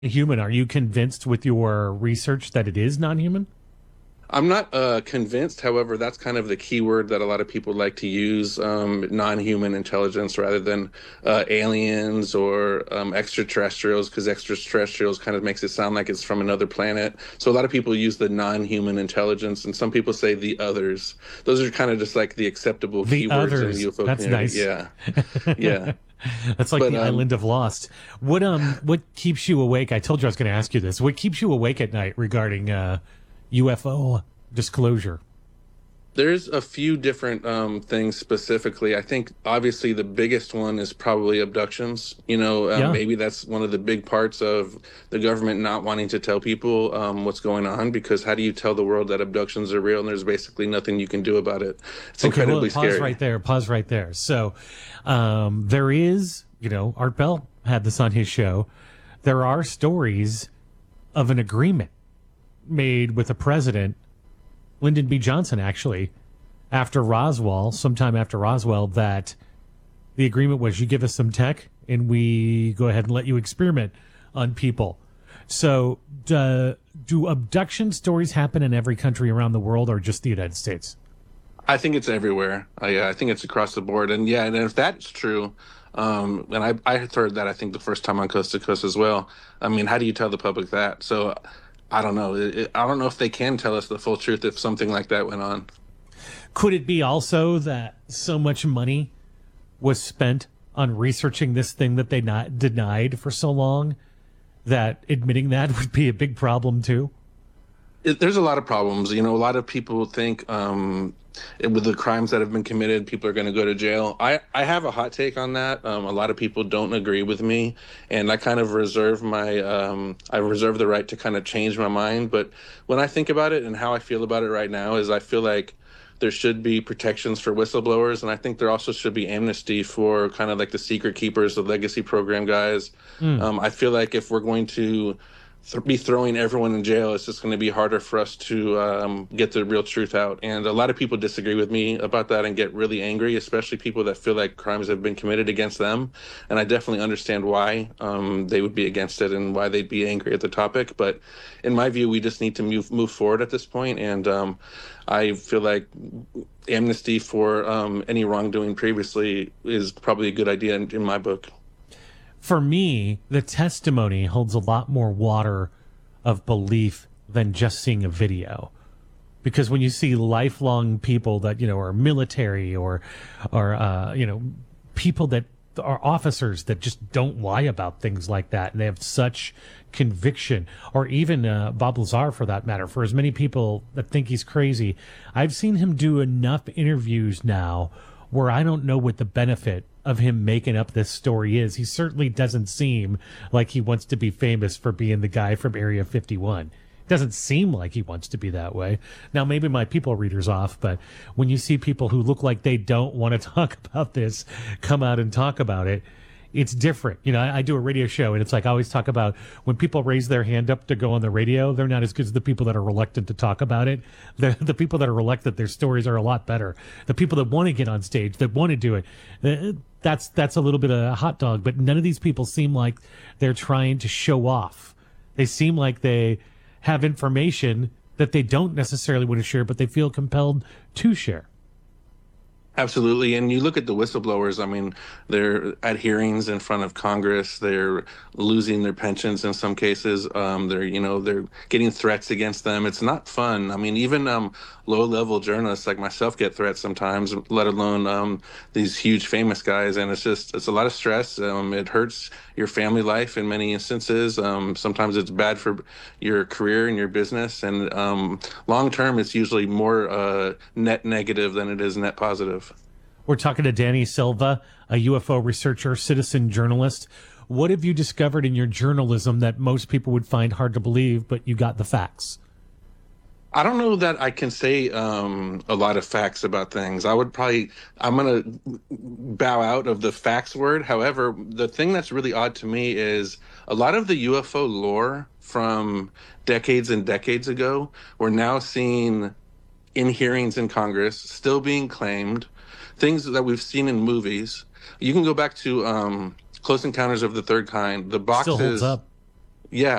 human. Are you convinced with your research that it is non-human? I'm not convinced. However, that's kind of the key word that a lot of people like to use, non-human intelligence rather than aliens or extraterrestrials, because extraterrestrials kind of makes it sound like it's from another planet. So a lot of people use the non-human intelligence, and some people say the others. Those are kind of just like the acceptable The keywords in the others. UFO That's community. nice. Yeah, yeah. That's like But the island of Lost. What keeps you awake? I told you I was going to ask you this. What keeps you awake at night regarding UFO disclosure? There's a few different things specifically. I think obviously the biggest one is probably abductions. Yeah. Maybe that's one of the big parts of the government not wanting to tell people what's going on, because how do you tell the world that abductions are real and there's basically nothing you can do about it? It's Okay. Well, incredibly pause scary. right there. Pause right there. So, there is, Art Bell had this on his show. There are stories of an agreement made with the president, Lyndon B. Johnson, actually, sometime after Roswell, that the agreement was you give us some tech and we go ahead and let you experiment on people. So, do abduction stories happen in every country around the world or just the United States? I think it's everywhere. I think it's across the board. And yeah, and if that's true, and I had heard that I think the first time on Coast to Coast as well. I mean, how do you tell the public that? So I don't know. I don't know if they can tell us the full truth if something like that went on. Could it be also that so much money was spent on researching this thing that they not denied for so long that admitting that would be a big problem too? There's a lot of problems. A lot of people think with the crimes that have been committed, people are going to go to jail. I have a hot take on that. A lot of people don't agree with me, and I kind of I reserve the right to kind of change my mind. But when I think about it and how I feel about it right now is I feel like there should be protections for whistleblowers, and I think there also should be amnesty for kind of like the secret keepers, the legacy program guys. I feel like if we're going to be throwing everyone in jail, it's just going to be harder for us to get the real truth out. And a lot of people disagree with me about that and get really angry, especially people that feel like crimes have been committed against them. And I definitely understand why they would be against it and why they'd be angry at the topic. But in my view, we just need to move forward at this point. And I feel like amnesty for any wrongdoing previously is probably a good idea in my book. For me, the testimony holds a lot more water of belief than just seeing a video. Because when you see lifelong people that, are military or people that are officers that just don't lie about things like that, and they have such conviction, or even Bob Lazar for that matter, for as many people that think he's crazy, I've seen him do enough interviews now where I don't know what the benefit of him making up this story is. He certainly doesn't seem like he wants to be famous for being the guy from Area 51. Doesn't seem like he wants to be that way. Now, maybe my people reader's off, but when you see people who look like they don't want to talk about this come out and talk about it, it's different. I do a radio show, and it's like I always talk about when people raise their hand up to go on the radio, they're not as good as the people that are reluctant to talk about it. The people that are reluctant, their stories are a lot better. The people that want to get on stage, that want to do it, that's a little bit of a hot dog. But none of these people seem like they're trying to show off. They seem like they have information that they don't necessarily want to share, but they feel compelled to share. Absolutely. And you look at the whistleblowers, I mean, they're at hearings in front of Congress. They're losing their pensions in some cases. They're getting threats against them. It's not fun. I mean, even low-level journalists like myself get threats sometimes, let alone these huge famous guys. And it's a lot of stress. It hurts your family life in many instances. Sometimes it's bad for your career and your business. And long-term, it's usually more net negative than it is net positive. We're talking to Danny Silva, a UFO researcher, citizen journalist. What have you discovered in your journalism that most people would find hard to believe, but you got the facts? I don't know that I can say a lot of facts about things. I'm going to bow out of the facts word. However, the thing that's really odd to me is a lot of the UFO lore from decades and decades ago, we're now seeing in hearings in Congress, still being claimed, things that we've seen in movies. You can go back to Close Encounters of the Third Kind. The Still holds boxes, up. Yeah,